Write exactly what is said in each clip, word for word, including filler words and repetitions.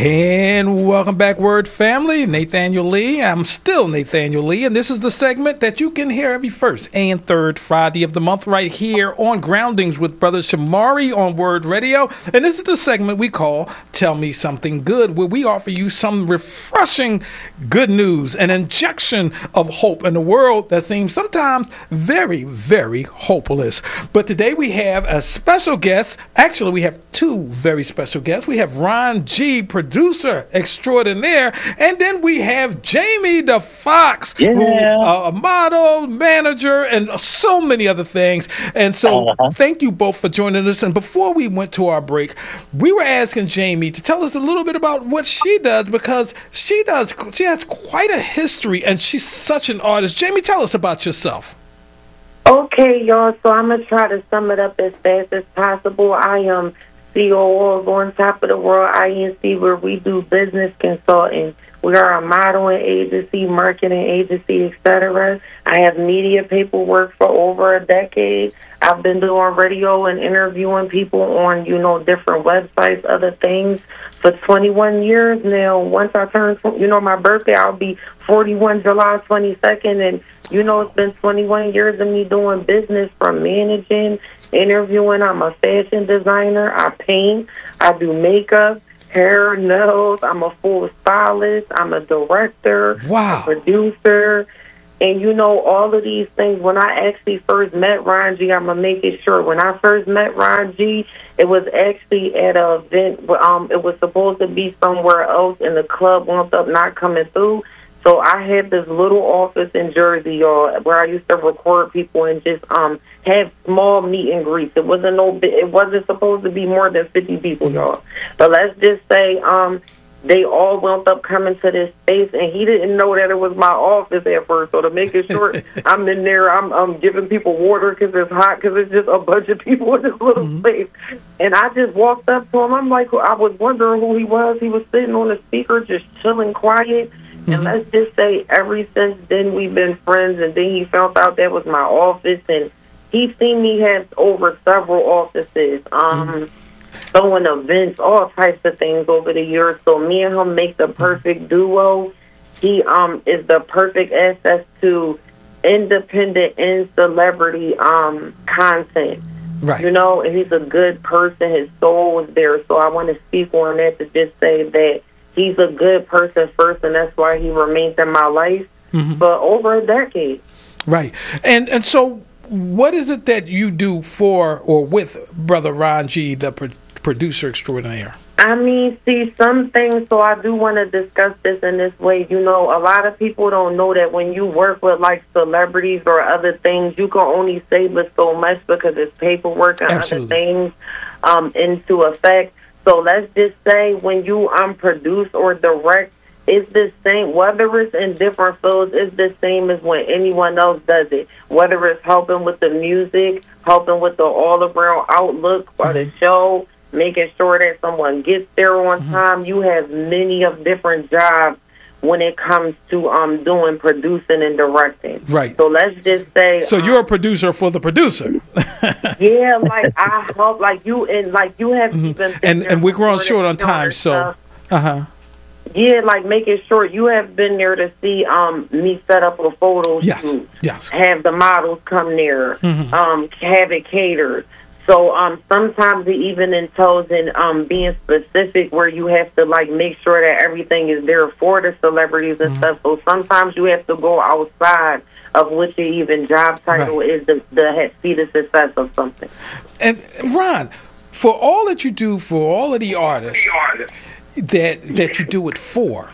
And welcome back, Word Family. Nathaniel Lee. I'm still Nathaniel Lee, and this is the segment that you can hear every first and third Friday of the month right here on Groundings with Brother Shamari on Word Radio. And this is the segment we call Tell Me Something Good, where we offer you some refreshing good news, an injection of hope in a world that seems sometimes very, very hopeless. But today we have a special guest. Actually, we have two very special guests. We have Ron G., producer extraordinaire, and then we have Jamie the Fox, yeah. who uh, a model, manager, and so many other things. And so uh-huh. thank you both for joining us. And before we went to our break, we were asking Jamie to tell us a little bit about what she does, because she does she has quite a history, and she's such an artist. Jamie, tell us about yourself. Okay, y'all, so I'm going to try to sum it up as fast as possible. I am C O O of On Top of the World I N C, where we do business consulting. We are a modeling agency, marketing agency, et cetera. I have media paperwork for over a decade. I've been doing radio and interviewing people on, you know, different websites, other things for twenty-one years now. Once I turn, you know, my birthday, I'll be forty-one July twenty-second, and you know, it's been twenty-one years of me doing business, from managing, interviewing. I'm a fashion designer. I paint. I do makeup, hair, nails. I'm a full stylist. I'm a director. Wow. A producer. And, you know, all of these things, when I actually first met Ron G., I'm going to make it short. When I first met Ron G., it was actually at an event. Um, it was supposed to be somewhere else, and the club wound up not coming through. So I had this little office in Jersey, y'all, where I used to record people and just um have small meet and greets. It wasn't no, it wasn't supposed to be more than fifty people, y'all. But let's just say um they all wound up coming to this space, and he didn't know that it was my office at first. So to make it short, I'm in there, I'm, I'm giving people water because it's hot, because it's just a bunch of people in this little mm-hmm. space. And I just walked up to him. I'm like, I was wondering who he was. He was sitting on the speaker, just chilling, quiet. And mm-hmm. let's just say, ever since then, we've been friends. And then he found out that was my office, and he's seen me have over several offices, um, mm-hmm. throwing events, all types of things over the years. So me and him make the perfect duo. He um is the perfect access to independent and celebrity um content. Right. You know, and he's a good person. His soul is there. So I want to speak on that to just say that he's a good person first, and that's why he remains in my life mm-hmm. for over a decade. Right. And and so what is it that you do for or with Brother Ron G., the pro- producer extraordinaire? I mean, see, some things, so I do want to discuss this in this way. You know, a lot of people don't know that when you work with, like, celebrities or other things, you can only say but so much because it's paperwork and Absolutely. Other things um, into effect. So let's just say when you um, produce or direct, it's the same, whether it's in different fields, it's the same as when anyone else does it. Whether it's helping with the music, helping with the all-around outlook for mm-hmm. the show, making sure that someone gets there on mm-hmm. time. You have many of different jobs when it comes to um doing producing and directing. Right. So let's just say. So um, you're a producer for the producer. yeah, like I help, like you, and like you have mm-hmm. even. And and we're growing short on time, so. Uh huh. Yeah, like making sure you have been there to see um me set up a photo yes. shoot. Yes. Have the models come there. Mm-hmm. Um, have it catered. So um, sometimes it even entails in um, being specific, where you have to like make sure that everything is there for the celebrities and mm-hmm. stuff. So sometimes you have to go outside of what your even job title right. is to, to see the success of something. And Ron, for all that you do for all of the artists that that you do it for,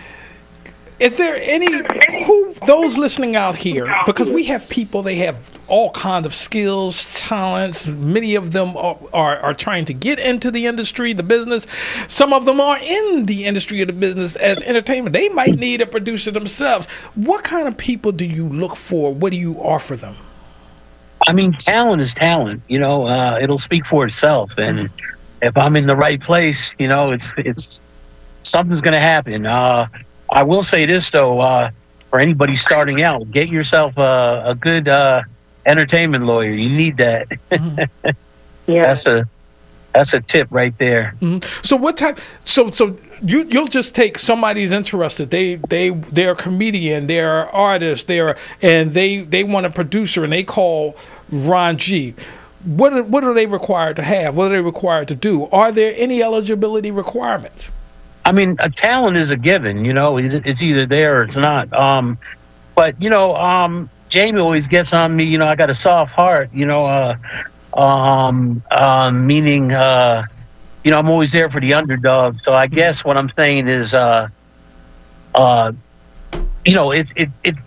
is there any who those listening out here, because we have people, they have all kinds of skills, talents. Many of them are, are, are trying to get into the industry, the business. Some of them are in the industry of the business as entertainment. They might need a producer themselves. What kind of people do you look for? What do you offer them? I mean, talent is talent. You know, uh, it'll speak for itself. And if I'm in the right place, you know, it's it's something's going to happen. Uh, I will say this, though, uh, for anybody starting out, get yourself a, a good uh, entertainment lawyer. You need that. Mm-hmm. yeah, that's a that's a tip right there. Mm-hmm. So what type? So so you you'll just take somebody's interested. They they they're a comedian, they're an artist, they're and they they want a producer, and they call Ron G. What are, what are they required to have? What are they required to do? Are there any eligibility requirements? I mean, a talent is a given. You know, it, it's either there or it's not. Um, but you know, um, Jamie always gets on me. You know, I got a soft heart. You know, uh, um, uh, meaning, uh, you know, I'm always there for the underdog. So I guess what I'm saying is, uh, uh, you know, it's it's it's.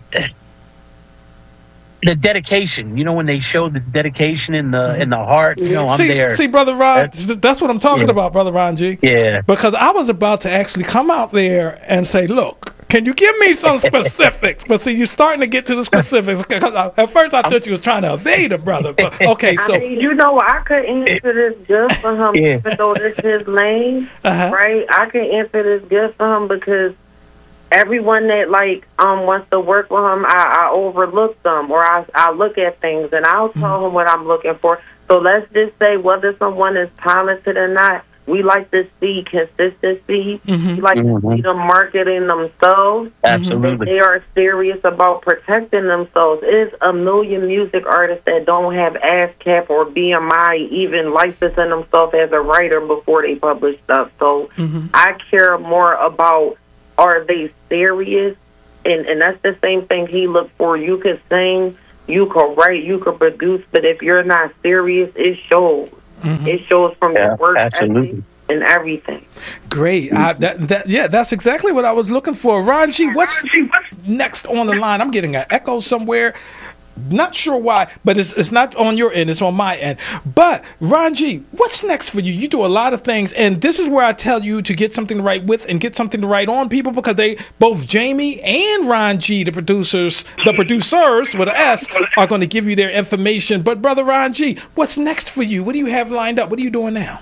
The dedication, you know, when they show the dedication in the in the heart, you know, I'm see, there. See, Brother Ron, that's, that's what I'm talking yeah. about, Brother Ron G. Yeah. Because I was about to actually come out there and say, look, can you give me some specifics? But see, you're starting to get to the specifics. Because I, at first I thought I'm, you was trying to evade a brother. But okay, so. I mean, you know, I could answer this good for him, yeah. even though this is his lane, uh-huh. right? I can answer this good for him because everyone that like um wants to work with him, I, I overlook them, or I I look at things and I'll tell mm-hmm. him what I'm looking for. So let's just say whether someone is talented or not, we like to see consistency. Mm-hmm. We like mm-hmm. to see them marketing themselves. Absolutely, they are serious about protecting themselves. There's a million music artists that don't have ASCAP or B M I even licensing themselves as a writer before they publish stuff. So mm-hmm. I care more about, are they serious? And and that's the same thing he looked for. You could sing, you could write, you could produce, but if you're not serious, it shows. Mm-hmm. It shows from yeah, your work absolutely. ethic and everything. Great. Mm-hmm. I, that, that, yeah, that's exactly what I was looking for. Ron G, what's next on the line? I'm getting an echo somewhere. Not sure why, but it's it's not on your end, it's on my end. But Ron G, what's next for you? You do a lot of things, and this is where I tell you to get something to write with and get something to write on, people, because they, both Jamie and Ron G, the producers, the producers with an S, are going to give you their information. But Brother Ron G, what's next for you? What do you have lined up? What are you doing now?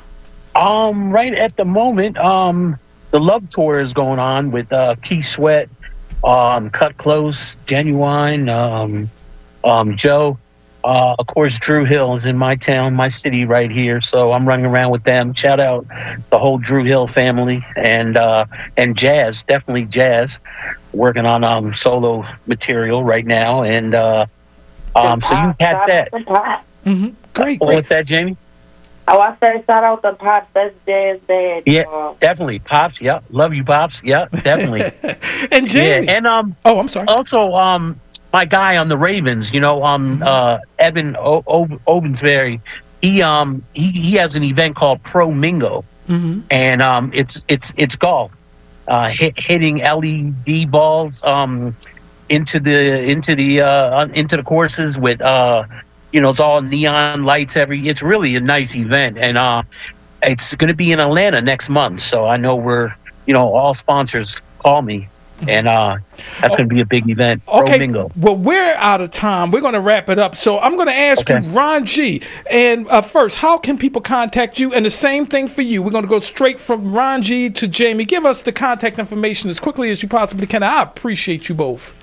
Um, right at the moment, um, the Love Tour is going on with uh, Key Sweat, um, Cut Close, Genuine, um, Um, Joe, uh, of course, Drew Hill is in my town, my city right here. So I'm running around with them. Shout out the whole Drew Hill family, and uh, and Jazz, definitely Jazz, working on um, solo material right now. And uh, um, so you catch that. Mm-hmm. Great, great. What's that, Jamie? Oh, I said shout out to Pops. That's Jazz Dad. Yeah, uh, definitely. Pops, yeah. Love you, Pops. Yeah, definitely. And Jamie. Yeah, and um. Oh, I'm sorry. Also, um. my guy on the Ravens, you know, um, uh, Evan o- o- Obensberry, he um he, he has an event called Pro Mingo, mm-hmm. and um it's it's it's golf, uh, hit, hitting L E D balls um into the into the uh into the courses with uh you know, it's all neon lights every. It's really a nice event, and uh it's going to be in Atlanta next month. So I know we're you know all sponsors call me. And uh, that's going to be a big event. Okay. Pro Mingo. Well, we're out of time. We're going to wrap it up. So I'm going to ask okay. you, Ron G. And uh, first, how can people contact you? And the same thing for you. We're going to go straight from Ron G to Jamie. Give us the contact information as quickly as you possibly can. I appreciate you both.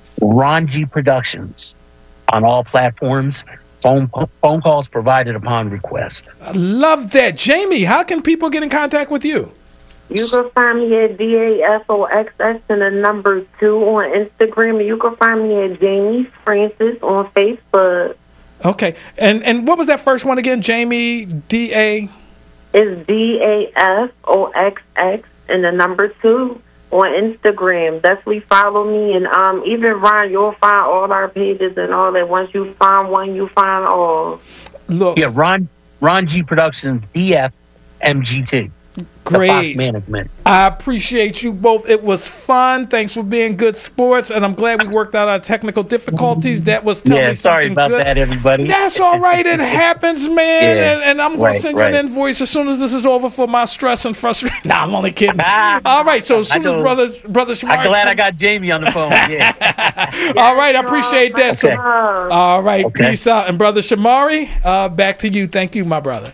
Ron G Productions on all platforms. Phone phone calls provided upon request. I love that. Jamie, how can people get in contact with you? You can find me at D A F O X S and the number two on Instagram. You can find me at Jamie Francis on Facebook. Okay. And and what was that first one again? Jamie D A? It's D A F O X X and the number two on Instagram. Definitely follow me. And um, even Ron, you'll find all our pages and all that. Once you find one, you find all. Look. Yeah, Ron, Ron G Productions, D F M G T. Great. Management. I appreciate you both. It was fun. Thanks for being good sports, and I'm glad we worked out our technical difficulties. That was telling yeah. me Sorry about good. that, everybody. That's all right. It happens, man. Yeah. And, and I'm going right, to send you right. an invoice as soon as this is over for my stress and frustration. Nah, I'm only kidding. all right. So as soon as brother brother Shamari, I'm glad I got Jamie on the phone. Yeah. all right. I appreciate that. Okay. So, all right. Okay. Peace out. And brother Shamari, uh, back to you. Thank you, my brother.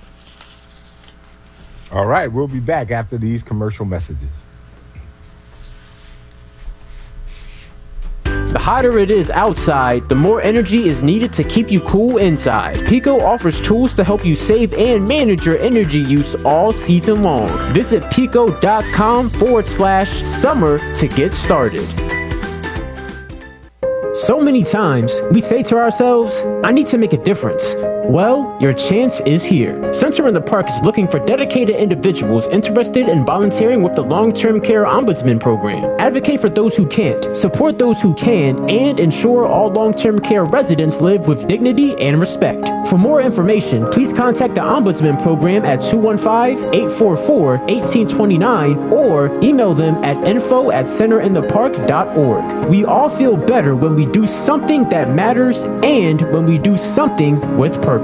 All right, we'll be back after these commercial messages. The hotter it is outside, the more energy is needed to keep you cool inside. Pico offers tools to help you save and manage your energy use all season long. Visit pico.com forward slash summer to get started. So many times, we say to ourselves, I need to make a difference. Well, your chance is here. Center in the Park is looking for dedicated individuals interested in volunteering with the Long-Term Care Ombudsman Program. Advocate for those who can't, support those who can, and ensure all long-term care residents live with dignity and respect. For more information, please contact the Ombudsman Program at two one five, eight four four, one eight two nine or email them at info at center in the park dot org. We all feel better when we do something that matters and when we do something with purpose.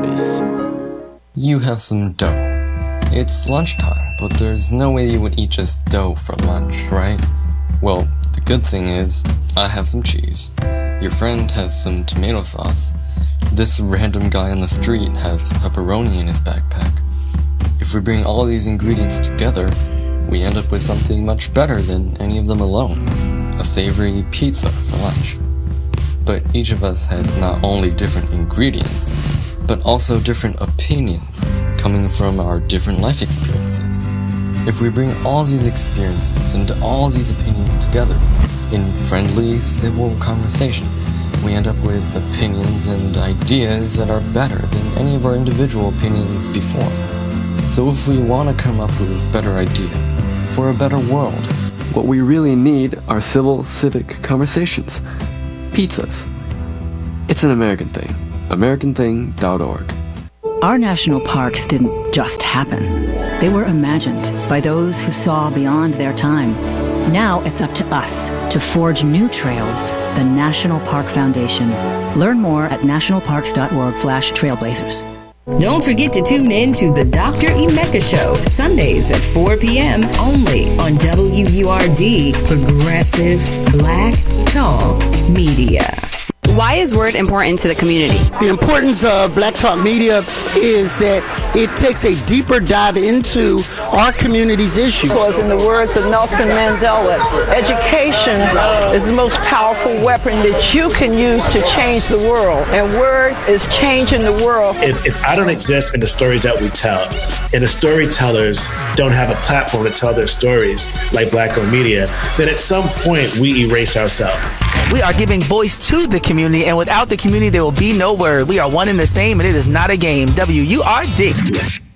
You have some dough. It's lunchtime, but there's no way you would eat just dough for lunch, right? Well, the good thing is, I have some cheese. Your friend has some tomato sauce. This random guy on the street has pepperoni in his backpack. If we bring all these ingredients together, we end up with something much better than any of them alone. A savory pizza for lunch. But each of us has not only different ingredients, but also different opinions coming from our different life experiences. If we bring all these experiences and all these opinions together in friendly, civil conversation, we end up with opinions and ideas that are better than any of our individual opinions before. So if we want to come up with better ideas for a better world, what we really need are civil, civic conversations. Pizzas. It's an American thing. American thing dot org. Our national parks didn't just happen. They were imagined by those who saw beyond their time. Now it's up to us to forge new trails. The National Park Foundation. Learn more at national parks dot org slash trailblazers. Don't forget to tune in to the Doctor Emeka Show, Sundays at four p.m. only on W U R D, Progressive Black Talk Media. Why is Word important to the community? The importance of Black Talk Media is that it takes a deeper dive into our community's issues. Because in the words of Nelson Mandela, education is the most powerful weapon that you can use to change the world. And Word is changing the world. If, if I don't exist in the stories that we tell, and the storytellers don't have a platform to tell their stories like Black-owned media, then at some point we erase ourselves. We are giving voice to the community, and without the community, there will be no Word. We are one and the same, and it is not a game. W U R D.